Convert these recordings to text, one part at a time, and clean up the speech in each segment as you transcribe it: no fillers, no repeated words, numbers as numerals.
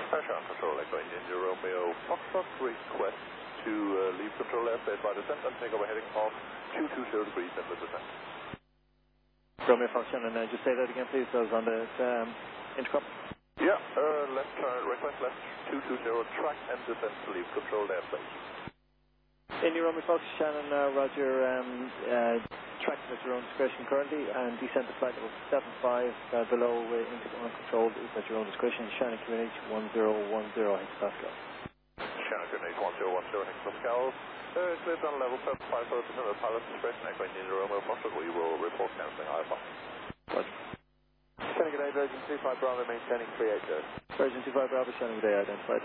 Pressure on control, Echo Indian Romeo Foxtrot, request to leave control airspace by descent and take over heading of 220 degrees in the descent. Romeo Foxtrot, and just say that again please, I was on the intercom. Yeah, left turn, request left 220, track and descent to leave control airspace. India Romeo Fox, Shannon, Roger, tracking at your own discretion currently, and descent to flight level 75 below uncontrolled is at your own discretion. Shannon QNH 1010 hectopascal. Shannon QNH 1010 hectopascal. Cleared on level 75 at pilot discretion, Echo Indian Romeo Foxtrot. We will report cancelling IFR. Roger. Shannon good day, Virgin 25 Bravo, maintaining 380. Virgin 25 Bravo, Shannon good day, identified.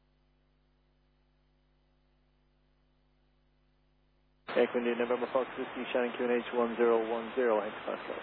Echo Indian November Fox Whiskey, Shannon QNH 1010 hectopascal.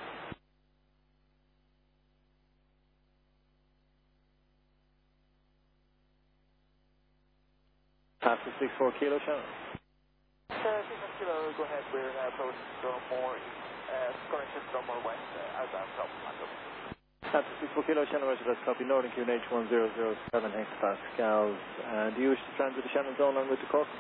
After 64 kilo, Shannon. 64 kilo, go ahead, we're approaching Stromore, current Stromore West, outbound South Atlantic. After 64 kilo, Shannon Roger, that's copy, Northern QNH 1007 hectopascals. Do you wish to transit the Shannon zone along with the Cork?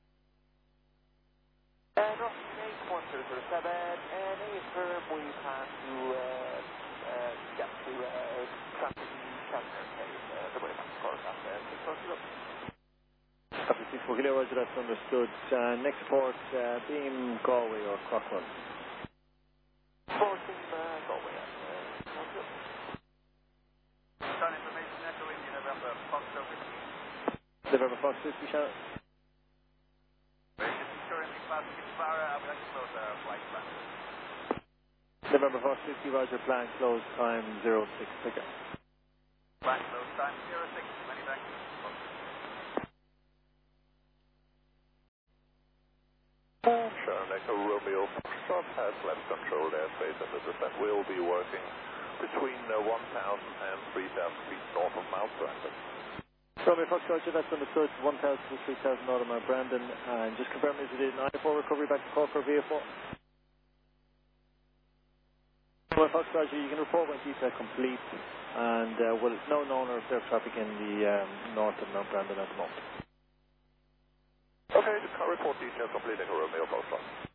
North QNH 1007, and affirm we plan to get to traffic Shannon airspace, the way back to Cork after 64 kilo. After 64 kilo, Roger, that's understood. Next port, Beam, Galway or Crockwell? Port Beam, Galway, Sun information, Echo Indian November Fox Whiskey. November Fox Whiskey, Shannon. Currently passing Farah, I would like to close our flight plan. November Fox Whiskey, Roger, plan close time 06, picker. Plan close time 06, many thanks. Shannon Echo Romeo Foxtrot has left controlled airspace and the descent will be working between 1,000 and 3,000 feet north of Mount Brandon. Romeo Fox, Roger, that's understood. 1,000 to 3,000 north of Mount Brandon. And just confirm, is it an I4 recovery back to Cork or VF4? Romeo Fox, Roger, you can report when detail complete. And well, it's no known or observed traffic in the north of Mount Brandon at the moment. Okay, the car report details complete, Echo Romeo Foxtrot.